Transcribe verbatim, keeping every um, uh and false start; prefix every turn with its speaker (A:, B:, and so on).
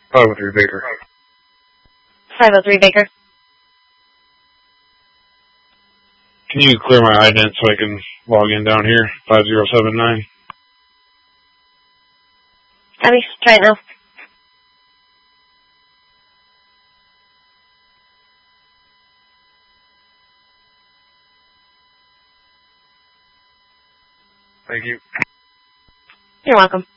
A: five oh three Baker.
B: five oh three Baker.
A: Can you clear my ident so I can log in down here? five zero seven nine.
B: Abby, try it now.
A: Thank you.
B: You're welcome.